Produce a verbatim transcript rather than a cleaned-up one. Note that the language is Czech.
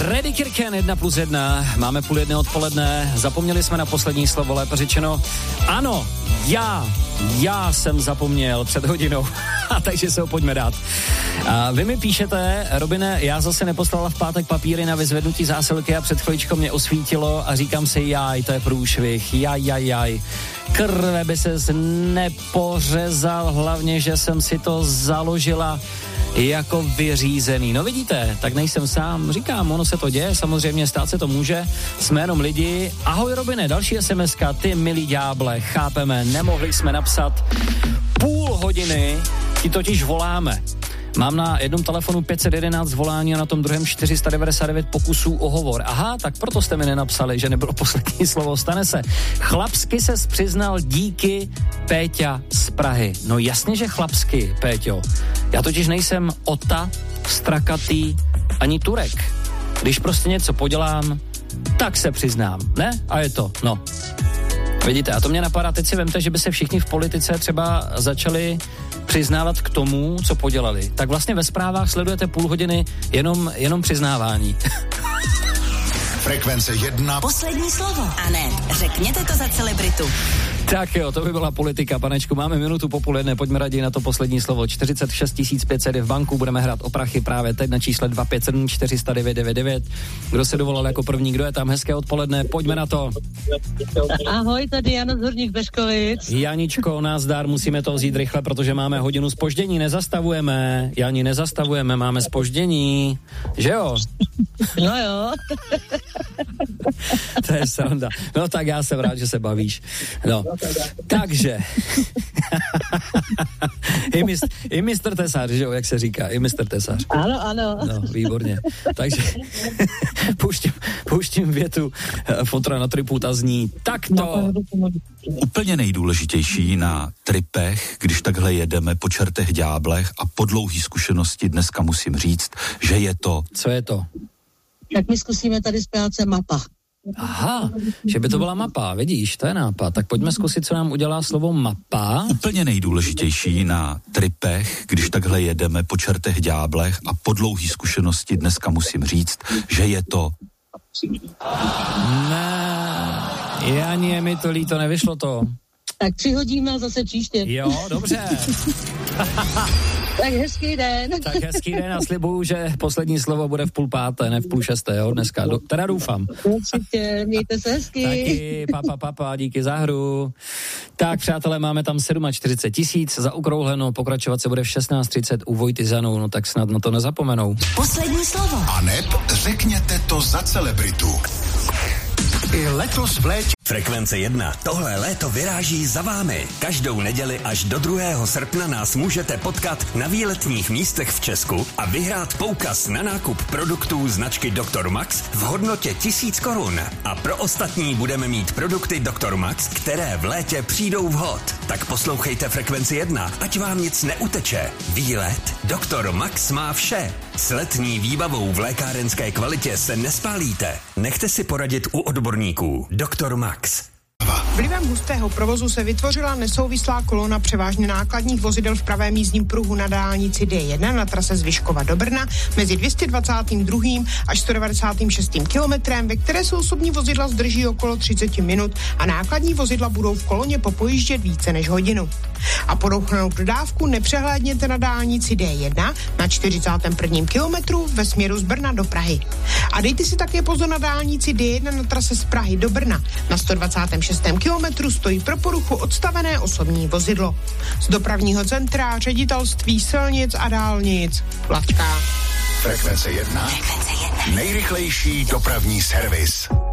Ready Kirken, jedna plus jedna, máme půl jedné odpoledne, zapomněli jsme na poslední slovo, lépe řečeno, ano, já, já jsem zapomněl před hodinou, takže se ho pojďme dát. A vy mi píšete, Robine, já zase neposlala v pátek papíry na vyzvednutí zásilky a před chvíličkou mě osvítilo a říkám si, jaj, to je průšvih, jaj, jaj, jaj. Krve by ses nepořezal, hlavně, že jsem si to založila jako vyřízený. No vidíte, tak nejsem sám, říkám, ono se to děje, samozřejmě stát se to může, jsme jenom lidi. Ahoj Robine, další es em eska, ty milí ďáble, chápeme, nemohli jsme napsat půl hodiny, ti totiž voláme. Mám na jednom telefonu pět set jedenáct volání a na tom druhém čtyři sta devadesát devět pokusů o hovor. Aha, tak proto jste mi nenapsali, že nebylo poslední slovo. Stane se. Chlapsky ses přiznal díky Péťa z Prahy. No jasně, že chlapsky, Péťo. Já totiž nejsem Ota, Strakatý ani Turek. Když prostě něco podělám, tak se přiznám. Ne? A je to. No. Vidíte, a to mě napadá, teď si vemte, že by se všichni v politice třeba začali přiznávat k tomu, co podělali. Tak vlastně ve zprávách sledujete půl hodiny jenom, jenom přiznávání. Frekvence jedna. Poslední slovo. A ne, řekněte to za celebritu. Tak jo, to by byla politika, panečku. Máme minutu po půl jedné, pojďme raději na to poslední slovo. čtyřicet šest tisíc pět set je v banku, budeme hrát o prachy právě teď na čísle dva pět sedm čtyři sta devět devět devět. Kdo se dovolal jako první, kdo je tam, hezké odpoledne, pojďme na to. Ahoj, tady Jana z Horních Beškovic. Janičko, názdar, musíme to vzít rychle, protože máme hodinu zpoždění, nezastavujeme. Jani, nezastavujeme, máme zpoždění. Že jo? No jo. To je sranda. No tak já jsem rád, že se bavíš. No, takže I, mist, i mistr Tesař, že jo, jak se říká, i mistr Tesař. Ano, ano. No, výborně. Takže pouštím, pouštím větu fotra na tripu, ta zní takto. Úplně nejdůležitější na tripech, když takhle jedeme po čertech ďáblech a po dlouhý zkušenosti dneska musím říct, že je to... Co je to? Tak my zkusíme tady zpěvat se mapa. Aha, že by to byla mapa, vidíš, to je nápad. Tak pojďme zkusit, co nám udělá slovo mapa. Úplně nejdůležitější na tripech, když takhle jedeme po čertech ďáblech a po dlouhý zkušenosti dneska musím říct, že je to... Ne, Jani, je mi to líto, nevyšlo to. Tak přihodíme a zase příště. Jo, dobře. Tak hezký den. Tak hezký den a slibuju, že poslední slovo bude v půl páté, ne v půl šesté, jo, dneska. Do, teda doufám. Určitě, mějte se hezky. Taky, papa, papa, díky za hru. Tak, přátelé, máme tam čtyřicet sedm tisíc, zaokrouhleno, pokračovat se bude v šestnáct třicet u Vojty Zanou, no tak snad na to nezapomenou. Poslední slovo. A neb řekněte to za celebritu. I letos v létě. Frekvence jedna. Tohle léto vyráží za vámi. Každou neděli až do druhého srpna nás můžete potkat na výletních místech v Česku a vyhrát poukaz na nákup produktů značky doktor Max v hodnotě tisíc korun. A pro ostatní budeme mít produkty doktor Max, které v létě přijdou vhod. Tak poslouchejte Frekvenci jedna, ať vám nic neuteče. Výlet doktor Max má vše. S letní výbavou v lékárenské kvalitě se nespálíte. Nechte si poradit u odborníků. doktor Max. Vlivem hustého provozu se vytvořila nesouvislá kolona převážně nákladních vozidel v pravém jízdním pruhu na dálnici D jedna na trase z Vyškova do Brna mezi dvě stě dvacet dva až sto devadesát šest kilometrem, ve které se osobní vozidla zdrží okolo třicet minut a nákladní vozidla budou v koloně popojíždět více než hodinu. A po dochranou dodávku nepřehlédněte na dálnici D jedna na čtyřicátém prvním kilometru ve směru z Brna do Prahy. A dejte si také pozor na dálnici D jedna na trase z Prahy do Brna. Na sto dvacátém šestém kilometru stojí pro poruchu odstavené osobní vozidlo. Z dopravního centra, ředitelství silnic a dálnic. Laťka. Frekvence jedna. Frekvence jedna. Nejrychlejší dopravní servis.